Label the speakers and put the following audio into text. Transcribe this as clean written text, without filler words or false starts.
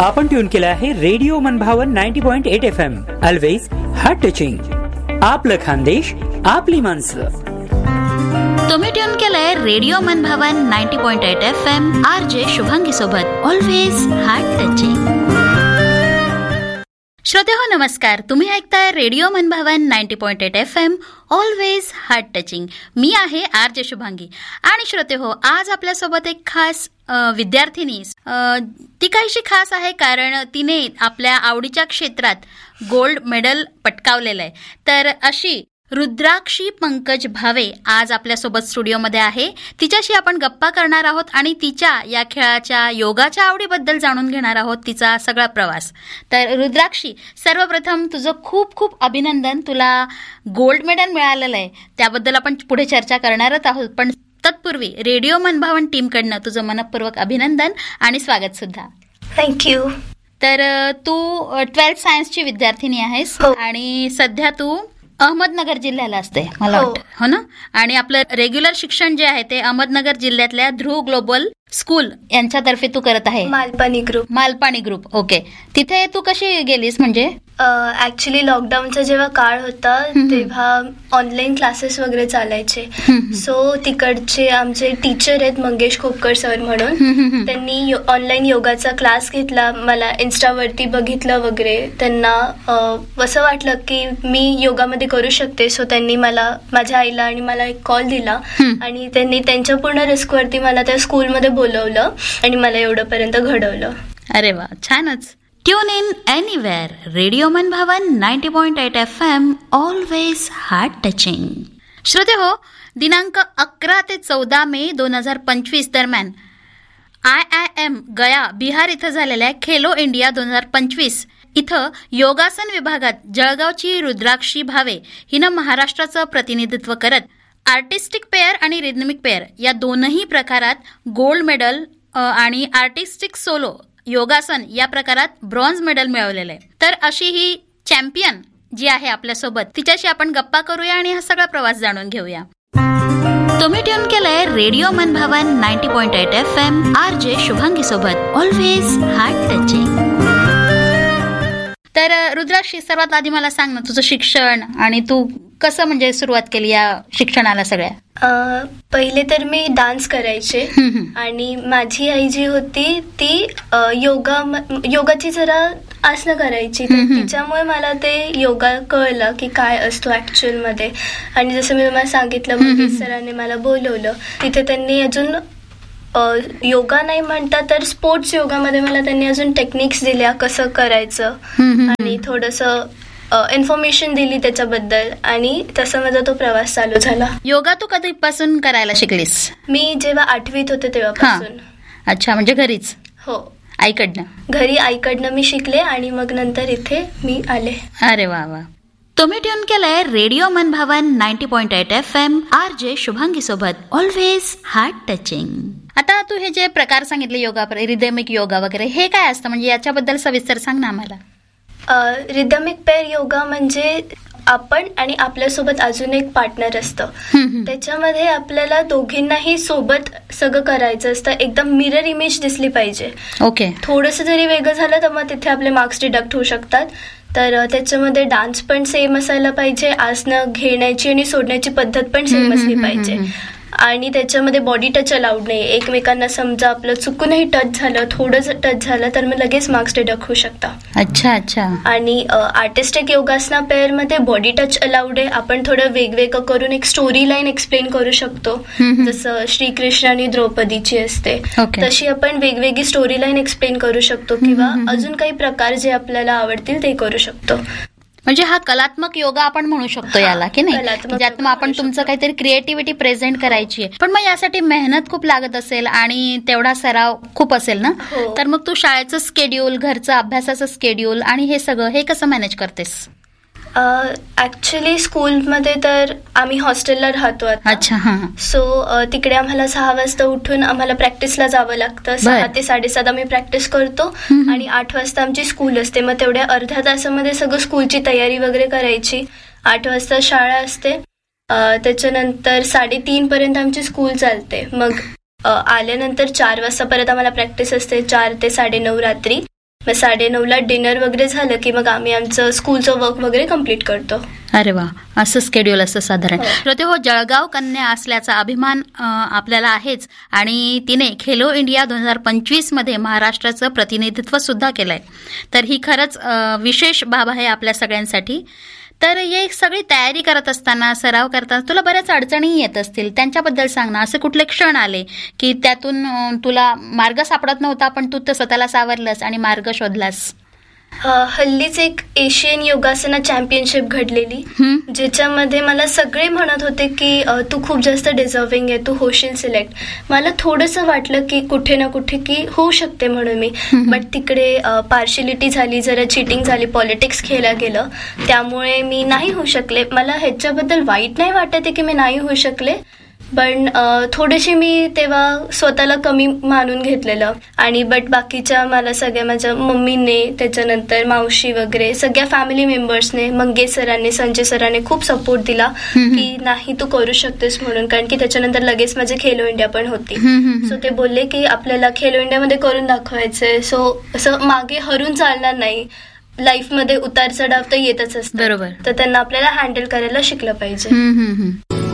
Speaker 1: आपण ट्यून केलं आहे रेडिओ मनभावन 90.8 FM. Always heart touching. आपलं खानदेश, आपली माणसं.
Speaker 2: तुम्ही ट्यून केलंय रेडिओ मनभावन 90.8 FM. RJ शुभांगी सोबत ऑलवेज हार्ट टचिंग. श्रोते हो नमस्कार. तुम्ही ऐकताय रेडिओ मनभावन 90.8 FM. Always heart touching. मी आहे RJ शुभांगी. आणि श्रोते हो, आज आपल्यासोबत एक खास विद्यार्थिनी. ती काहीशी खास आहे कारण तिने आपल्या आवडीच्या क्षेत्रात गोल्ड मेडल पटकावलेलं आहे. तर अशी रुद्राक्षी पंकज भावे आज आपल्यासोबत स्टुडिओमध्ये आहे. तिच्याशी आपण गप्पा करणार आहोत आणि तिच्या या खेळाच्या योगाच्या आवडीबद्दल जाणून घेणार आहोत, तिचा सगळा प्रवास. तर रुद्राक्षी, सर्वप्रथम तुझं खूप खूप अभिनंदन. तुला गोल्ड मेडल मिळालेलं आहे, त्याबद्दल आपण पुढे चर्चा करणारच आहोत. पण तत्पूर्वी रेडिओ मनभावन टीमकडनं तुझं मनपूर्वक अभिनंदन आणि स्वागत सुद्धा.
Speaker 3: थँक्यू.
Speaker 2: तर तू 12th सायन्सची विद्यार्थिनी आहेस आणि सध्या तू अहमदनगर जिल्ह्याला असते मला वाटतं, हो ना? आणि आपलं रेग्युलर शिक्षण जे आहे ते अहमदनगर जिल्ह्यातल्या ध्रुव ग्लोबल स्कूल यांच्यातर्फे तू करत आहे. मालपाणी ग्रुप. ओके. तिथे तू कशी गेलीस? म्हणजे
Speaker 3: ऍक्च्युली लॉकडाऊनचा जेव्हा काळ होता तेव्हा ऑनलाईन क्लासेस वगैरे चालायचे. सो तिकडचे आमचे टीचर आहेत मंगेश खोपकर सर म्हणून, त्यांनी ऑनलाईन योगाचा क्लास घेतला. मला इन्स्टावरती बघितलं वगैरे, त्यांना असं वाटलं की मी योगामध्ये करू शकते. सो त्यांनी मला, माझ्या आईला आणि मला एक कॉल दिला आणि त्यांनी त्यांच्या पूर्ण रिस्कवरती मला त्या स्कूलमध्ये बोलवलं आणि मला एवढंपर्यंत घडवलं.
Speaker 2: अरे वा, छानच. Tune in anywhere. रेडिओ मनभावन 90.8 FM. Always heart touching. श्रोते हो, दिनांक 11 ते 14 मे 2025 दरम्यान IIM गया बिहार इथं झालेल्या खेलो इंडिया 2025 इथं योगासन विभागात जळगावची रुद्राक्षी भावे हिनं महाराष्ट्राचं प्रतिनिधित्व करत आर्टिस्टिक पेअर आणि रिदमिक पेअर या दोनही प्रकारात गोल्ड मेडल आणि आर्टिस्टिक सोलो योगासन या प्रकारात ब्रॉन्झ मेडल मिळवलेलं आहे. तर अशी ही चॅम्पियन जी आहे आपल्यासोबत, तिच्याशी आपण गप्पा करूया आणि हा सगळा प्रवास जाणून घेऊया. तुम्ही ट्यून केलंय रेडिओ मनभावन 90.8 FM. RJ शुभांगी सोबत ऑलवेज हार्ट टचिंग. तर रुद्राक्षी, सर्वात आधी मला सांग ना, तुझं शिक्षण आणि तू कसं म्हणजे सुरुवात केली या शिक्षणाला सगळ्या?
Speaker 3: पहिले तर मी डान्स करायचे आणि माझी आई जी होती ती योगाची जरा आसनं करायची. तिच्यामुळे मला ते योगा कळलं की काय असतो ऍक्च्युअल मध्ये. आणि जसं मी तुम्हाला सांगितलं, मंगेश सरांनी मला बोलवलं. तिथे त्यांनी अजून योगा नाही म्हणता तर स्पोर्ट्स योगामध्ये मला त्यांनी अजून टेक्निक्स दिल्या कसं करायचं आणि थोडंसं इन्फॉर्मेशन दिली त्याच्याबद्दल आणि तसा माझा तो प्रवास चालू झाला.
Speaker 2: योगा तू कधीपासून करायला शिकलीस?
Speaker 3: मी जेव्हा 8वीत होते तेव्हापासून.
Speaker 2: अच्छा, म्हणजे घरीच?
Speaker 3: हो,
Speaker 2: आईकडनं.
Speaker 3: घरी आईकडनं मी शिकले आणि मग नंतर इथे मी आले.
Speaker 2: अरे वा वा. तुम्ही ट्यून केलंय रेडिओ मनभावन 90.8 FM. RJ शुभांगी सोबत ऑलवेज हार्ट टचिंग. आता तू हे जे प्रकार सांगितले योगा, रिदमिक योगा वगैरे, हे काय असतं म्हणजे याच्याबद्दल सविस्तर सांग ना आम्हाला.
Speaker 3: रिदमिक पेअर योगा म्हणजे आपण आणि आपल्यासोबत अजून एक पार्टनर असतं. त्याच्यामध्ये आपल्याला दोघींनाही सोबत सगळं करायचं असतं. एकदम मिरर इमेज दिसली पाहिजे.
Speaker 2: ओके.
Speaker 3: थोडंसं जरी वेगळं झालं तर मग तिथे आपले मार्क्स डिडक्ट होऊ शकतात. तर त्याच्यामध्ये डान्स पण सेम असायला पाहिजे, आसनं घेण्याची आणि सोडण्याची पद्धत पण सेम असली पाहिजे. आणि त्याच्यामध्ये बॉडी टच अलाउड नाही. एकमेकांना समजा आपलं चुकूनही टच झालं, थोडं टच झालं तर मग लगेच मार्क्स डिडक्ट होऊ शकता.
Speaker 2: अच्छा अच्छा.
Speaker 3: आणि आर्टिस्टिक योगासना पेअर मध्ये बॉडी टच अलाउड आहे. आपण थोडं वेगवेगळं करून एक स्टोरी लाईन एक्सप्लेन करू शकतो. जसं श्रीकृष्ण आणि द्रौपदीची असते तशी आपण वेगवेगळी स्टोरी लाईन एक्सप्लेन करू शकतो किंवा अजून काही प्रकार जे आपल्याला आवडतील ते करू शकतो.
Speaker 2: म्हणजे हा कलात्मक योगा आपण म्हणू शकतो याला, की नाही? ज्यात आपण तुमचं काहीतरी क्रिएटिव्हिटी प्रेझेंट करायची आहे. पण मग यासाठी मेहनत खूप लागत असेल आणि तेवढा सराव खूप असेल ना? तर मग तू शाळेचं स्केड्यूल, घरचं अभ्यासाचं स्केड्यूल आणि हे सगळं हे कसं मॅनेज करतेस?
Speaker 3: ऍक्च्युली स्कूलमध्ये तर आम्ही हॉस्टेलला राहतो आता.
Speaker 2: अच्छा.
Speaker 3: सो तिकडे आम्हाला 6 वाजता उठून आम्हाला प्रॅक्टिसला जावं लागतं. 6 ते 7:30 आम्ही प्रॅक्टिस करतो आणि 8 वाजता आमची स्कूल असते. मग तेवढ्या अर्ध्या तासामध्ये सगळं स्कूलची तयारी वगैरे करायची. 8 वाजता शाळा असते. त्याच्यानंतर 3:30 पर्यंत आमची स्कूल चालते. मग आल्यानंतर 4 वाजता परत आम्हाला प्रॅक्टिस असते. 4 ते 9:30 रात्री. मग 9:30ला डिनर वगैरे झालं की मग आम्ही आमचं स्कूलचं वर्क वगैरे कम्प्लीट करतो.
Speaker 2: अरे वा, असं शेड्यूल असतं साधारण. श्रोते हो, जळगाव कन्या असल्याचा अभिमान आपल्याला आहेच आणि तिने खेलो इंडिया 2025 मध्ये महाराष्ट्राचं प्रतिनिधित्व सुद्धा केलंय. तर ही खरंच विशेष बाब आहे आपल्या सगळ्यांसाठी. तर ही सगळी तयारी करत असताना, सराव करताना तुला बऱ्याच अडचणी येत असतील, त्यांच्याबद्दल सांग ना. असे कुठले क्षण आले की त्यातून तुला मार्ग सापडत नव्हता पण तू तर स्वतःला सावरलंस आणि मार्ग शोधलास?
Speaker 3: हल्लीच एक एशियन योगासना चॅम्पियनशिप घडलेली, ज्याच्यामध्ये मला सगळे म्हणत होते की तू खूप जास्त डिझर्विंग आहे, तू होशील सिलेक्ट. मला थोडंसं वाटलं की कुठे ना कुठे की होऊ शकते म्हणून मी, बट तिकडे पार्शियलिटी झाली, जरा चिटिंग झाली, पॉलिटिक्स खेळलं गेलं, त्यामुळे मी नाही होऊ शकले. मला ह्याच्याबद्दल वाईट नाही वाटत आहे की मी नाही होऊ शकले, पण थोडीशी मी तेव्हा स्वतःला कमी मानून घेतलेलं. आणि बट बाकीच्या मला सगळ्या माझ्या मम्मीने, त्याच्यानंतर मावशी वगैरे सगळ्या फॅमिली मेंबर्सने, मंगेश सरांनी, संजय सरांनी खूप सपोर्ट दिला की नाही तू करू शकतेस म्हणून. कारण की त्याच्यानंतर लगेच माझी खेलो इंडिया पण होती. सो ते बोलले की आपल्याला खेलो इंडियामध्ये करून दाखवायचंय, सो असं मागे हरून चालणार नाही. लाईफमध्ये उतार चढाव तर येतच असतं, बरोबर, तर त्यांना आपल्याला हँडल करायला शिकलं पाहिजे.